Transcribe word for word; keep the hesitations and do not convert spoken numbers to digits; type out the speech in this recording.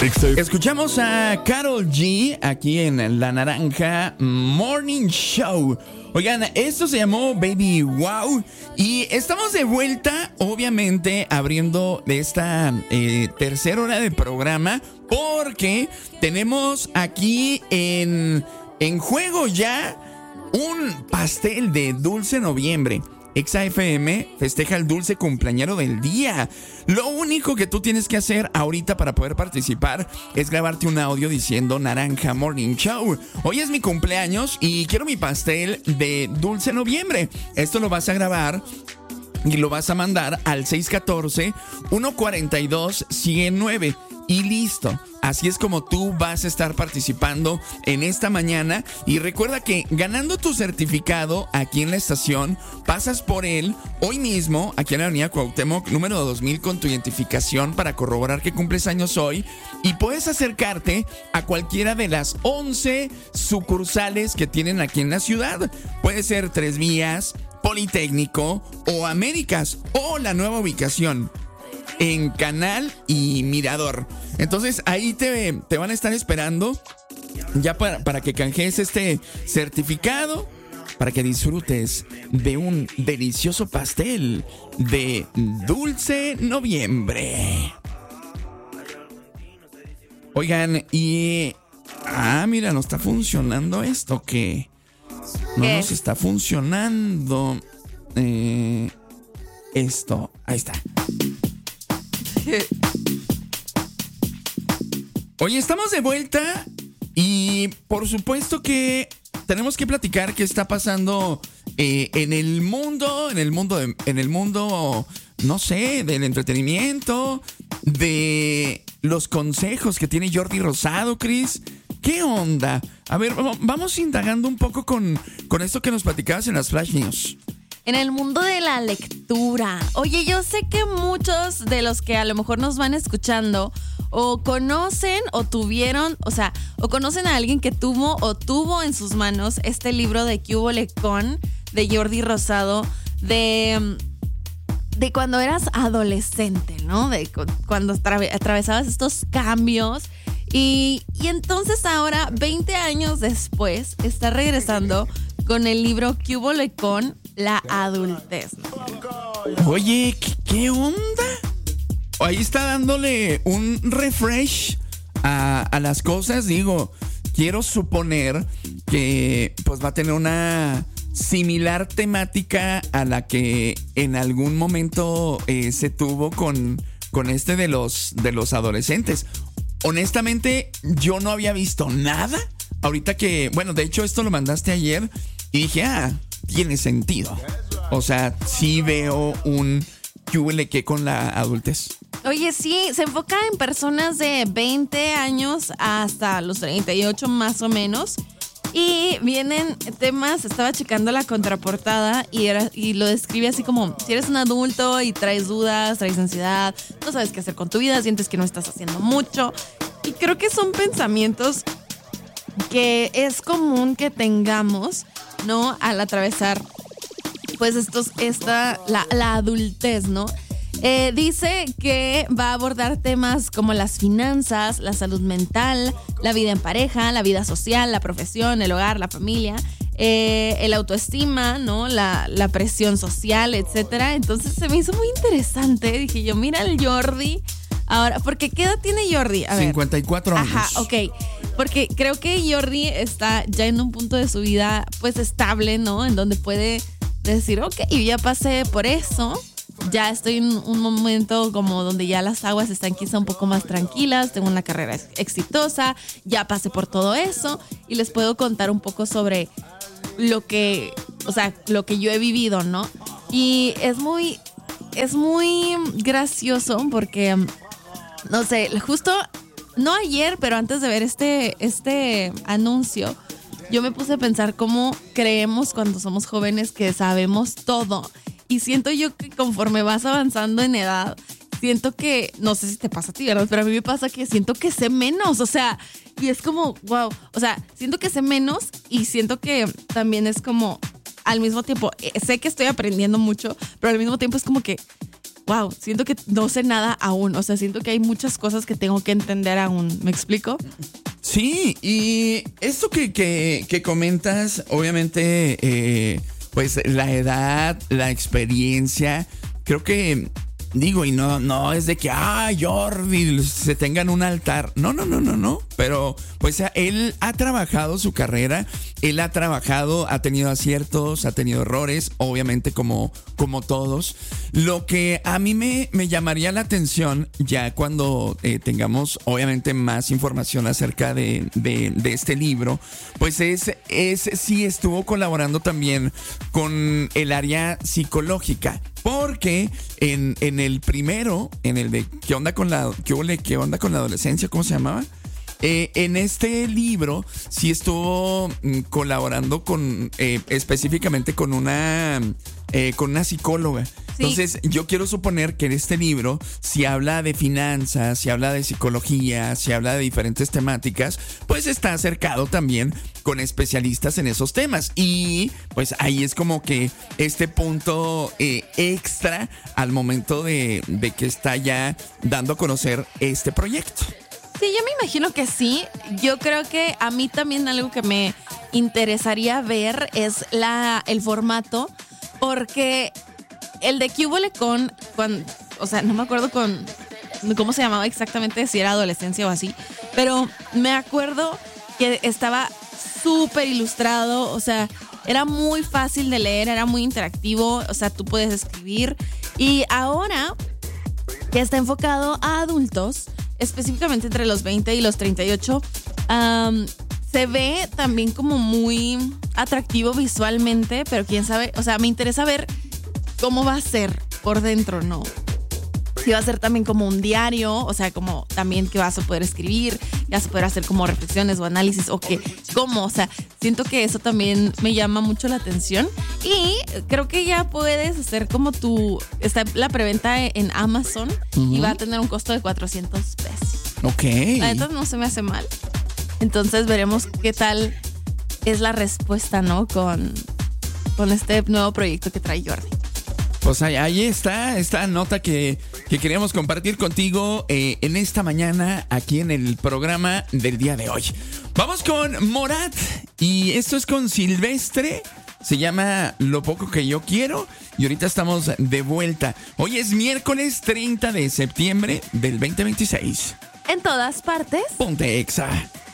Escuchamos a Karol G aquí en La Naranja Morning Show. Oigan, esto se llamó Baby Wow y estamos de vuelta, obviamente, abriendo esta eh, tercera hora de programa porque tenemos aquí en, en juego ya un pastel de Dulce Noviembre. Exa F M festeja el dulce cumpleañero del día. Lo único que tú tienes que hacer ahorita para poder participar es grabarte un audio diciendo Naranja Morning Show. Hoy es mi cumpleaños y quiero mi pastel de Dulce Noviembre. Esto lo vas a grabar y lo vas a mandar al seis uno cuatro, uno cuatro dos, cero nueve. Y listo, así es como tú vas a estar participando en esta mañana. Y recuerda que ganando tu certificado aquí en la estación, pasas por él hoy mismo, aquí en la avenida Cuauhtémoc, número dos mil, con tu identificación para corroborar que cumples años hoy. Y puedes acercarte a cualquiera de las once sucursales que tienen aquí en la ciudad. Puede ser Tres Vías, Politécnico o Américas o la nueva ubicación en Canal y Mirador. Entonces ahí te, te van a estar esperando ya para, para que canjees este certificado, para que disfrutes de un delicioso pastel de Dulce Noviembre. Oigan, y... Ah, mira, no está funcionando esto, ¿qué? No ¿Qué? nos está funcionando eh, esto. Ahí está. Oye, estamos de vuelta y por supuesto que tenemos que platicar qué está pasando eh, en el mundo, en el mundo, de, en el mundo, no sé, del entretenimiento, de los consejos que tiene Jordi Rosado, Cris. ¿Qué onda? A ver, vamos indagando un poco con, con esto que nos platicabas en las Flash News. En el mundo de la lectura. Oye, yo sé que muchos de los que a lo mejor nos van escuchando o conocen o tuvieron, o sea, o conocen a alguien que tuvo o tuvo en sus manos este libro de ¿Qué hubo lecón? De Jordi Rosado, de, de cuando eras adolescente, ¿no? De cuando atravesabas estos cambios. Y, y entonces ahora, veinte años después, está regresando con el libro ¿Qué hubo lecón? La adultez. Oye, ¿qué, qué onda? Ahí está dándole un refresh a, a las cosas. Digo, quiero suponer que pues va a tener una similar temática a la que en algún momento eh, se tuvo con, con este de los, de los adolescentes. Honestamente, yo no había visto nada. Ahorita que, bueno, de hecho esto lo mandaste ayer y dije, ah, tiene sentido. O sea, sí veo un ¿qué huele qué con la adultez? Oye, sí, se enfoca en personas de veinte años hasta los treinta y ocho más o menos. Y vienen temas, estaba checando la contraportada y, era, y lo describe así como, si eres un adulto y traes dudas, traes ansiedad, no sabes qué hacer con tu vida, sientes que no estás haciendo mucho. Y creo que son pensamientos que es común que tengamos, ¿no? Al atravesar, pues, estos, esta, la, la adultez, ¿no? Eh, dice que va a abordar temas como las finanzas, la salud mental, la vida en pareja, la vida social, la profesión, el hogar, la familia, eh, el autoestima, ¿no? La, la presión social, etcétera. Entonces se me hizo muy interesante. Dije yo, mira el Jordi. Ahora, porque ¿qué edad tiene Jordi? A ver. cincuenta y cuatro años. Ajá, ok. Porque creo que Jordi está ya en un punto de su vida, pues, estable, ¿no? En donde puede decir, ok, ya pasé por eso. Ya estoy en un momento como donde ya las aguas están quizá un poco más tranquilas, tengo una carrera exitosa, ya pasé por todo eso y les puedo contar un poco sobre lo que, o sea, lo que yo he vivido, ¿no? Y es muy, es muy gracioso porque, no sé, justo, no ayer, pero antes de ver este, este anuncio, yo me puse a pensar cómo creemos cuando somos jóvenes que sabemos todo. Y siento yo que conforme vas avanzando en edad, siento que, no sé si te pasa a ti, ¿verdad? Pero a mí me pasa que siento que sé menos, o sea, y es como, wow, o sea, siento que sé menos y siento que también es como, al mismo tiempo, sé que estoy aprendiendo mucho, pero al mismo tiempo es como que, wow, siento que no sé nada aún. O sea, siento que hay muchas cosas que tengo que entender aún. ¿Me explico? Sí, y esto que, que, que comentas, obviamente, eh, pues la edad, la experiencia, creo que, digo, y no, no es de que, ah, Jordi, se tengan un altar. No, no, no, no, no. Pero, pues, él ha trabajado su carrera, él ha trabajado, ha tenido aciertos, ha tenido errores, obviamente, como, como todos. Lo que a mí me, me llamaría la atención, ya cuando eh, tengamos, obviamente, más información acerca de, de, de este libro, pues es, es si estuvo colaborando también con el área psicológica. Porque en, en el primero, en el de ¿Qué onda con la, qué, ole, qué onda con la adolescencia? ¿Cómo se llamaba? Eh, en este libro sí estuvo mm, colaborando con eh, específicamente con una eh, con una psicóloga. Sí. Entonces yo quiero suponer que en este libro si habla de finanzas, si habla de psicología, si habla de diferentes temáticas, pues está acercado también con especialistas en esos temas. Y pues ahí es como que este punto eh, extra al momento de, de que está ya dando a conocer este proyecto. Sí, yo me imagino que sí. Yo creo que a mí también algo que me interesaría ver es la, el formato, porque el de ¿Qué hubole con, con, o sea, no me acuerdo con cómo se llamaba exactamente, si era adolescencia o así, pero me acuerdo que estaba súper ilustrado, o sea, era muy fácil de leer, era muy interactivo, o sea, tú puedes escribir. Y ahora que está enfocado a adultos, específicamente entre los veinte y los treinta y ocho, um, se ve también como muy atractivo visualmente, pero quién sabe, o sea, me interesa ver cómo va a ser por dentro, ¿no? Si va a ser también como un diario, o sea, como también que vas a poder escribir, que vas a poder hacer como reflexiones o análisis, o que, ¿cómo? O sea, siento que eso también me llama mucho la atención. Y creo que ya puedes hacer como tu, está la preventa en Amazon, uh-huh, y va a tener un costo de cuatrocientos pesos. Ok. La neta no se me hace mal. Entonces veremos qué tal es la respuesta, ¿no? Con, con este nuevo proyecto que trae Jordi. Pues ahí, ahí está, esta nota que, que queríamos compartir contigo eh, en esta mañana aquí en el programa del día de hoy. Vamos con Morat y esto es con Silvestre. Se llama Lo poco que yo quiero y ahorita estamos de vuelta. Hoy es miércoles treinta de septiembre del veinte veintiséis. En todas partes. Ponte Exa.